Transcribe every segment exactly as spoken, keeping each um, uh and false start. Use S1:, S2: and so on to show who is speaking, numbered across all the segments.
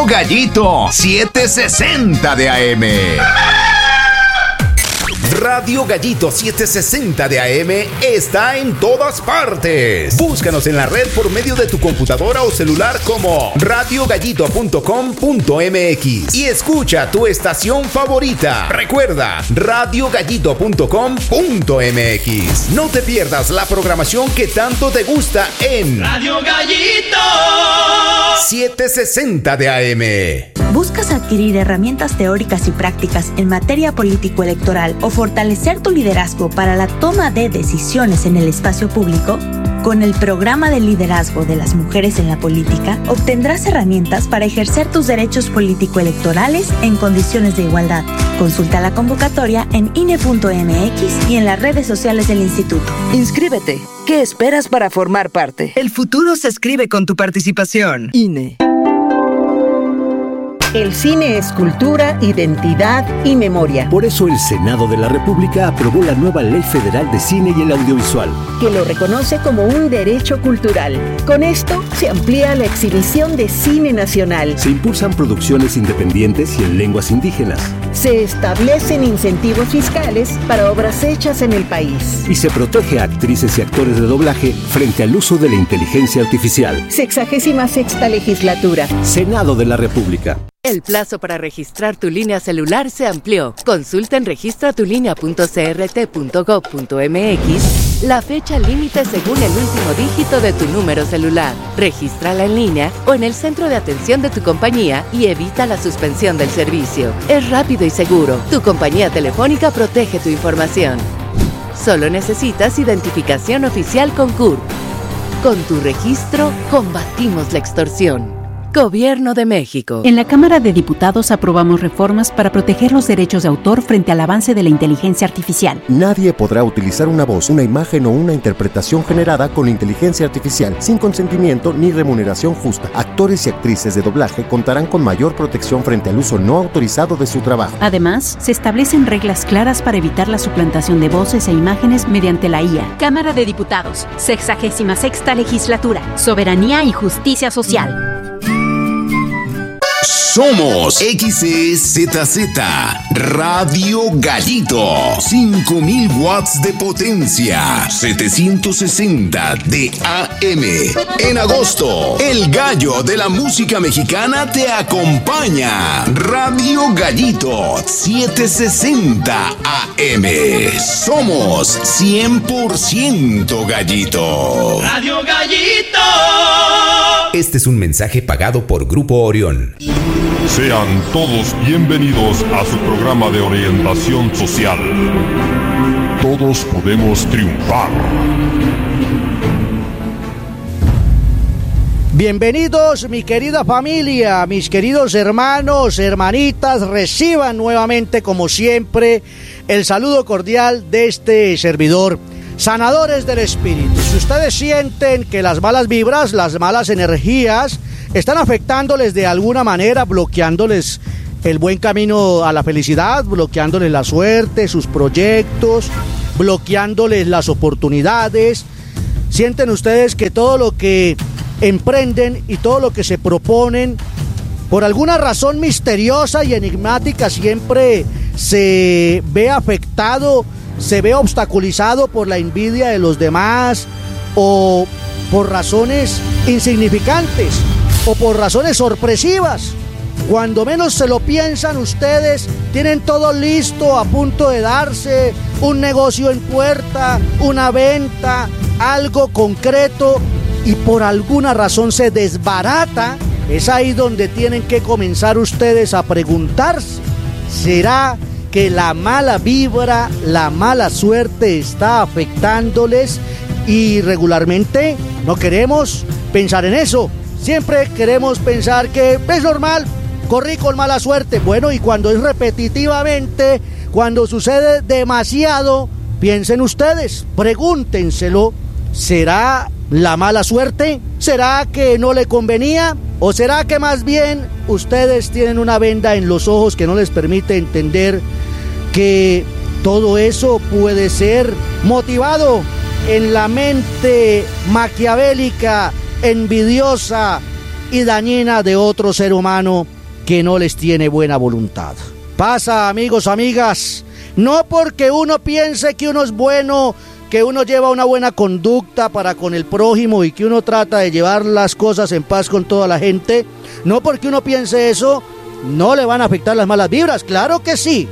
S1: Gallito setecientos sesenta de A M. Radio Gallito setecientos sesenta de A M está en todas partes. Búscanos en la red por medio de tu computadora o celular como radio gallito punto com punto m x y escucha tu estación favorita. Recuerda, radio gallito punto com punto m x. No te pierdas la programación que tanto te gusta en Radio Gallito setecientos sesenta de A M.
S2: ¿Buscas adquirir herramientas teóricas y prácticas en materia político-electoral o fortalecer tu liderazgo para la toma de decisiones en el espacio público? Con el programa de liderazgo de las mujeres en la política, obtendrás herramientas para ejercer tus derechos político-electorales en condiciones de igualdad. Consulta la convocatoria en I N E punto m x y en las redes sociales del instituto.
S3: Inscríbete. ¿Qué esperas para formar parte?
S4: El futuro se escribe con tu participación.
S3: I N E.
S5: El cine es cultura, identidad y memoria.
S6: Por eso el Senado de la República aprobó la nueva Ley Federal de Cine y el Audiovisual,
S5: que lo reconoce como un derecho cultural. Con esto se amplía la exhibición de cine nacional.
S6: Se impulsan producciones independientes y en lenguas indígenas.
S5: Se establecen incentivos fiscales para obras hechas en el país.
S6: Y se protege a actrices y actores de doblaje frente al uso de la inteligencia artificial.
S5: Sexagésima sexta legislatura.
S6: Senado de la República.
S7: El plazo para registrar tu línea celular se amplió. Consulta en registra tu línea punto c r t punto gov punto m x la fecha límite según el último dígito de tu número celular. Regístrala en línea o en el centro de atención de tu compañía y evita la suspensión del servicio. Es rápido y seguro. Tu compañía telefónica protege tu información. Solo necesitas identificación oficial con C U R P. Con tu registro, combatimos la extorsión. Gobierno de México.
S8: En la Cámara de Diputados aprobamos reformas para proteger los derechos de autor frente al avance de la inteligencia artificial.
S9: Nadie podrá utilizar una voz, una imagen o una interpretación generada con inteligencia artificial sin consentimiento ni remuneración justa. Actores y actrices de doblaje contarán con mayor protección frente al uso no autorizado de su trabajo.
S8: Además, se establecen reglas claras para evitar la suplantación de voces e imágenes mediante la I A.
S10: Cámara de Diputados, sexagésima sexta legislatura, soberanía y justicia social.
S1: Somos X E Z Z Radio Gallito, cinco mil watts de potencia, setecientos sesenta de A M. En agosto, el gallo de la música mexicana te acompaña. Radio Gallito setecientos sesenta A M. Somos cien por ciento gallito. Radio Gallito. Este es un mensaje pagado por Grupo Orión.
S11: Sean todos bienvenidos a su programa de orientación social. Todos podemos triunfar.
S12: Bienvenidos, mi querida familia, mis queridos hermanos, hermanitas, reciban nuevamente, como siempre, el saludo cordial de este servidor. Sanadores del espíritu. Si ustedes sienten que las malas vibras, las malas energías están afectándoles de alguna manera, bloqueándoles el buen camino a la felicidad, bloqueándoles la suerte, sus proyectos, bloqueándoles las oportunidades, sienten ustedes que todo lo que emprenden y todo lo que se proponen, por alguna razón misteriosa y enigmática, siempre se ve afectado, se ve obstaculizado por la envidia de los demás o por razones insignificantes o por razones sorpresivas. Cuando menos se lo piensan, ustedes tienen todo listo, a punto de darse, un negocio en puerta, una venta, algo concreto, y por alguna razón se desbarata. Es ahí donde tienen que comenzar ustedes a preguntarse: ¿será que la mala vibra, la mala suerte está afectándoles? Y regularmente no queremos pensar en eso. Siempre queremos pensar que es normal, corrí con mala suerte. Bueno, y cuando es repetitivamente, cuando sucede demasiado, piensen ustedes, pregúntenselo: ¿será la mala suerte? ¿Será que no le convenía? ¿O será que más bien ustedes tienen una venda en los ojos que no les permite entender que todo eso puede ser motivado en la mente maquiavélica, envidiosa y dañina de otro ser humano que no les tiene buena voluntad. Pasa, amigos, amigas, no porque uno piense que uno es bueno, que uno lleva una buena conducta para con el prójimo y que uno trata de llevar las cosas en paz con toda la gente, no porque uno piense eso, no le van a afectar las malas vibras. Claro que sí,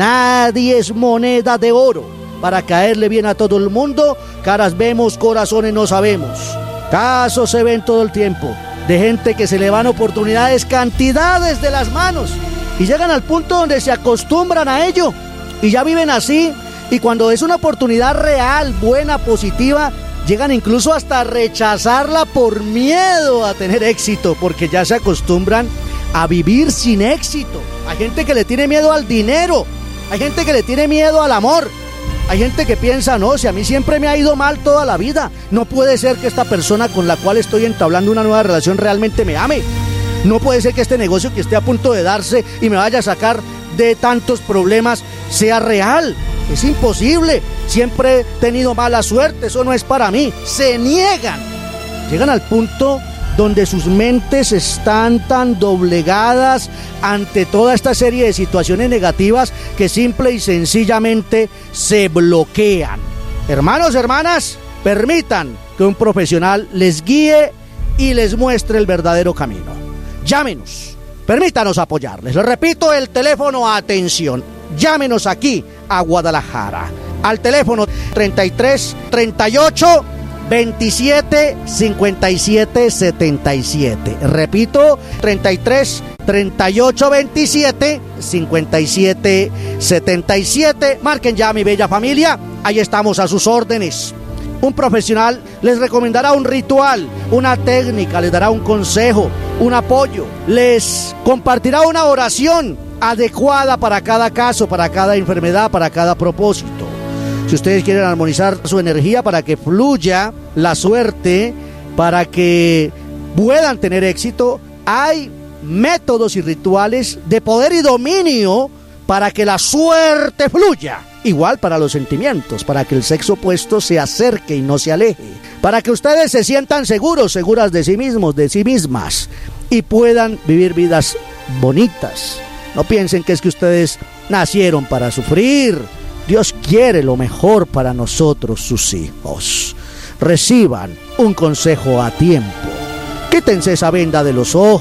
S12: nadie es moneda de oro para caerle bien a todo el mundo. Caras vemos, corazones no sabemos. Casos se ven todo el tiempo de gente que se le van oportunidades, cantidades de las manos, y llegan al punto donde se acostumbran a ello y ya viven así. Y cuando es una oportunidad real, buena, positiva, llegan incluso hasta a rechazarla por miedo a tener éxito, porque ya se acostumbran a vivir sin éxito. Hay gente que le tiene miedo al dinero, hay gente que le tiene miedo al amor, hay gente que piensa, no, si a mí siempre me ha ido mal toda la vida, no puede ser que esta persona con la cual estoy entablando una nueva relación realmente me ame. No puede ser que este negocio que esté a punto de darse y me vaya a sacar de tantos problemas sea real. Es imposible, siempre he tenido mala suerte, eso no es para mí. Se niegan, llegan al punto donde sus mentes están tan doblegadas ante toda esta serie de situaciones negativas que simple y sencillamente se bloquean. Hermanos, hermanas, permitan que un profesional les guíe y les muestre el verdadero camino. Llámenos, permítanos apoyarles. Les repito el teléfono, atención, llámenos aquí a Guadalajara al teléfono treinta y tres, treinta y ocho, veintisiete, cincuenta y siete, setenta y siete. Repito, treinta y tres, treinta y ocho, veintisiete, cincuenta y siete, setenta y siete. Marquen ya, mi bella familia, ahí estamos a sus órdenes. Un profesional les recomendará un ritual, una técnica, les dará un consejo, un apoyo, les compartirá una oración adecuada para cada caso, para cada enfermedad, para cada propósito. Si ustedes quieren armonizar su energía para que fluya la suerte, para que puedan tener éxito, hay métodos y rituales de poder y dominio para que la suerte fluya. Igual para los sentimientos, para que el sexo opuesto se acerque y no se aleje, para que ustedes se sientan seguros, seguras de sí mismos, de sí mismas, y puedan vivir vidas bonitas. No piensen que es que ustedes nacieron para sufrir. Dios quiere lo mejor para nosotros, sus hijos. Reciban un consejo a tiempo. Quítense esa venda de los ojos.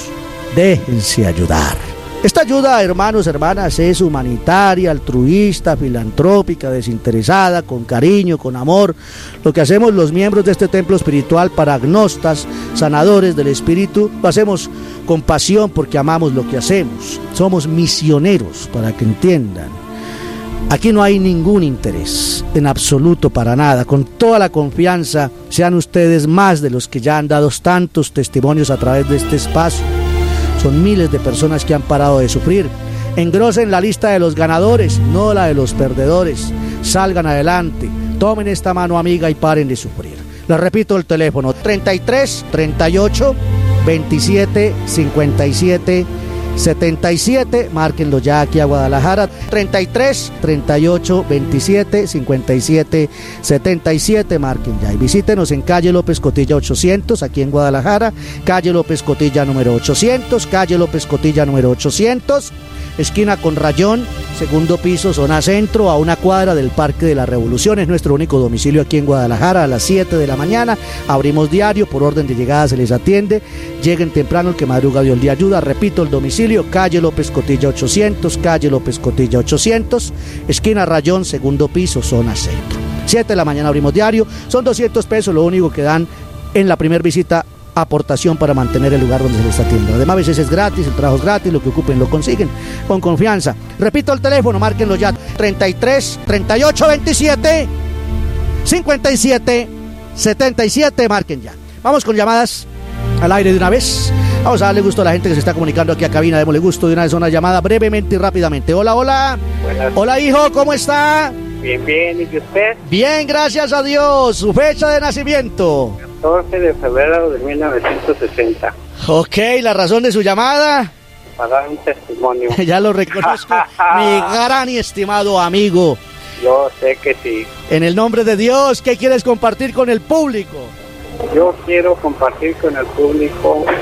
S12: Déjense ayudar. Esta ayuda, hermanos, hermanas, es humanitaria, altruista, filantrópica, desinteresada, con cariño, con amor. Lo que hacemos los miembros de este templo espiritual para agnostas, sanadores del espíritu, lo hacemos con pasión porque amamos lo que hacemos. Somos misioneros, para que entiendan. Aquí no hay ningún interés, en absoluto, para nada. Con toda la confianza, sean ustedes más de los que ya han dado tantos testimonios a través de este espacio. Son miles de personas que han parado de sufrir. Engrosen la lista de los ganadores, no la de los perdedores. Salgan adelante, tomen esta mano amiga y paren de sufrir. Les repito el teléfono, treinta y tres, treinta y ocho, veintisiete, cincuenta y siete, setenta y siete. Márquenlo ya aquí a Guadalajara, treinta y tres, treinta y ocho, veintisiete, cincuenta y siete, setenta y siete. Marquen ya y visítenos en calle López Cotilla ochocientos, aquí en Guadalajara, calle López Cotilla número ochocientos, calle López Cotilla número ochocientos, esquina con Rayón, segundo piso, zona centro, a una cuadra del Parque de la Revolución. Es nuestro único domicilio aquí en Guadalajara. A las siete de la mañana abrimos diario, por orden de llegada se les atiende. Lleguen temprano, el que madruga Dios le ayuda. Repito el domicilio, calle López Cotilla ochocientos, calle López Cotilla ochocientos, esquina Rayón, segundo piso, zona centro. siete de la mañana abrimos diario, son doscientos pesos lo único que dan en la primera visita, aportación para mantener el lugar donde se les atiende. Además, a veces es gratis, el trabajo es gratis, lo que ocupen lo consiguen con confianza. Repito el teléfono, márquenlo ya, treinta y tres, treinta y ocho, veintisiete, cincuenta y siete, setenta y siete, marquen ya. Vamos con llamadas al aire de una vez. Vamos a darle gusto a la gente que se está comunicando aquí a cabina. Démosle gusto de una vez a una llamada brevemente y rápidamente. Hola, hola.
S13: Buenas.
S12: Hola, hijo, ¿cómo está?
S13: Bien, bien, ¿y usted?
S12: Bien, gracias a Dios. ¿Su fecha de nacimiento?
S13: catorce de febrero de mil novecientos sesenta.
S12: Ok, ¿la razón de su llamada?
S13: Para dar un testimonio.
S12: Ya lo reconozco, mi gran y estimado amigo.
S13: Yo sé que sí.
S12: En el nombre de Dios, ¿qué quieres compartir con el público?
S13: Yo quiero compartir con el público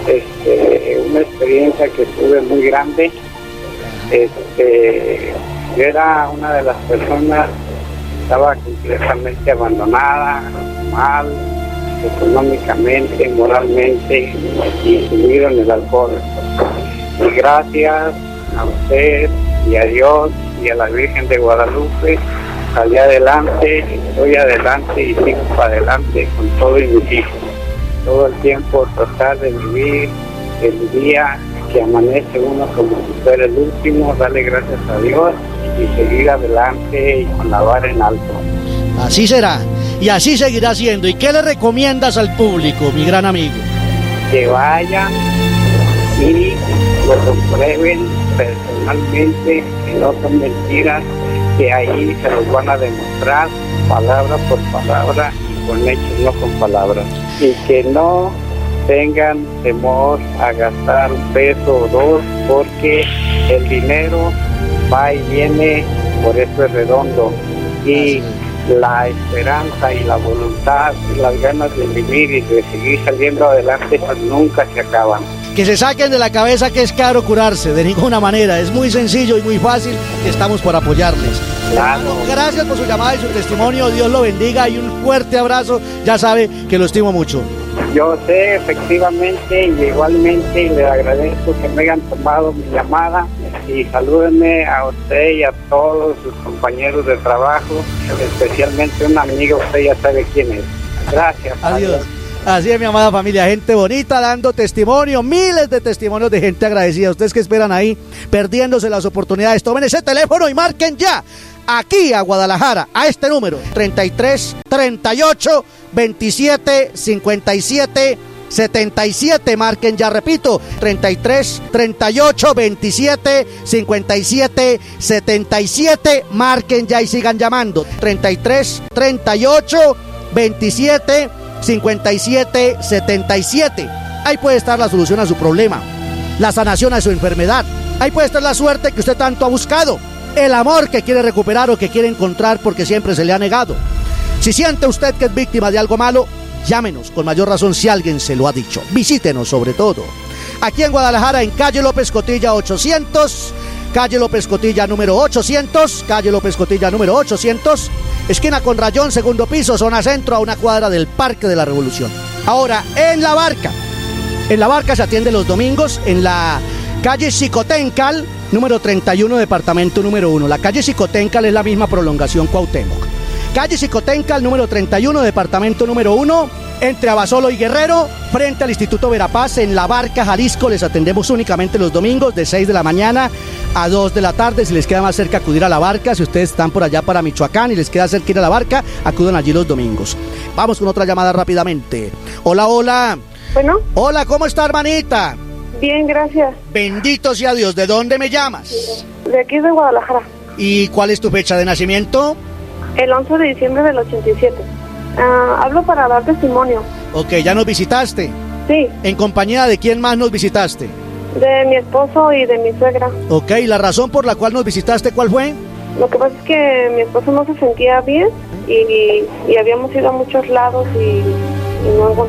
S13: este, una experiencia que tuve muy grande. Este, yo era una de las personas que estaba completamente abandonada, mal, económicamente, moralmente y sumido en el alcohol. Y gracias a usted y a Dios y a la Virgen de Guadalupe salí adelante, estoy adelante y sigo para adelante con todo y mis hijos. Todo el tiempo tratar de vivir el día que amanece uno como si fuera el último, darle gracias a Dios y seguir adelante y con la vara en alto.
S12: Así será y así seguirá siendo. ¿Y qué le recomiendas al público, mi gran amigo?
S13: Que vayan y lo comprueben personalmente, que no son mentiras, que ahí se los van a demostrar palabra por palabra y con hechos, no con palabras. Y que no tengan temor a gastar un peso o dos, porque el dinero va y viene, por eso es redondo. Y la esperanza y la voluntad y las ganas de vivir y de seguir saliendo adelante pues nunca se acaban.
S12: Que se saquen de la cabeza que es caro curarse, de ninguna manera, es muy sencillo y muy fácil, y estamos por apoyarles.
S13: Claro.
S12: Gracias por su llamada y su testimonio, Dios lo bendiga y un fuerte abrazo, ya sabe que lo estimo mucho.
S13: Yo sé, efectivamente, y igualmente, y le agradezco que me hayan tomado mi llamada, y salúdenme a usted y a todos sus compañeros de trabajo, especialmente un amigo, usted ya sabe quién es. Gracias.
S12: Adiós. Adiós. Así es, mi amada familia, gente bonita dando testimonio, miles de testimonios de gente agradecida. Ustedes que esperan ahí, perdiéndose las oportunidades, tomen ese teléfono y marquen ya, aquí a Guadalajara, a este número, treinta y tres, treinta y ocho, veintisiete, cincuenta y siete, setenta y siete, marquen ya, repito, treinta y tres, treinta y ocho, veintisiete, cincuenta y siete, setenta y siete, marquen ya y sigan llamando, treinta y tres, treinta y ocho, veintisiete, cincuenta y siete, setenta y siete. Ahí puede estar la solución a su problema, la sanación a su enfermedad. Ahí puede estar la suerte que usted tanto ha buscado, el amor que quiere recuperar o que quiere encontrar porque siempre se le ha negado. Si siente usted que es víctima de algo malo, llámenos con mayor razón si alguien se lo ha dicho. Visítenos sobre todo aquí en Guadalajara, en calle López Cotilla ochocientos, calle López Cotilla número ochocientos, calle López Cotilla número ochocientos, esquina con Rayón, segundo piso, zona centro, a una cuadra del Parque de la Revolución. Ahora, en La Barca, en La Barca se atiende los domingos en la calle Xicoténcal, número treinta y uno, departamento número uno. La calle Xicoténcal es la misma prolongación Cuauhtémoc. Calle Xicoténcal, número treinta y uno, departamento número uno, entre Abasolo y Guerrero, frente al Instituto Verapaz, en La Barca, Jalisco. Les atendemos únicamente los domingos de seis de la mañana a dos de la tarde. Si les queda más cerca acudir a La Barca, si ustedes están por allá para Michoacán y les queda cerca ir a La Barca, acudan allí los domingos. Vamos con otra llamada rápidamente. Hola, hola.
S14: Bueno.
S12: Hola, ¿cómo está, hermanita?
S14: Bien, gracias.
S12: Bendito sea Dios. ¿De dónde me llamas?
S14: De aquí de Guadalajara.
S12: ¿Y cuál es tu fecha de nacimiento?
S14: El once de diciembre del ochenta y siete. Uh, hablo para dar testimonio.
S12: Ok, ¿ya nos visitaste?
S14: Sí.
S12: ¿En compañía de quién más nos visitaste?
S14: De mi esposo y de mi suegra.
S12: Ok, ¿la razón por la cual nos visitaste cuál fue?
S14: Lo que pasa es que mi esposo no se sentía bien y, y habíamos ido a muchos lados y, y no encontramos